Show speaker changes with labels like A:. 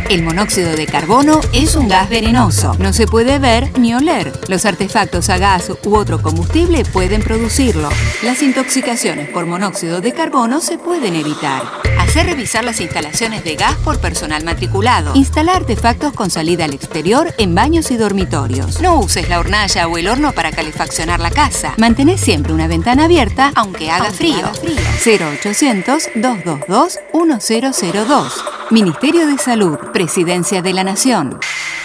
A: El monóxido de carbono es un gas venenoso. No se puede ver ni oler. Los artefactos a gas u otro combustible pueden producirlo. Las intoxicaciones por monóxido de carbono se pueden evitar. Hacer revisar las instalaciones de gas por personal matriculado. Instalar artefactos con salida al exterior en baños y dormitorios. No uses la hornalla o el horno para calefaccionar la casa. Mantén siempre una ventana abierta aunque haga frío. 0800-222-1002. Ministerio de Salud, Presidencia de la Nación.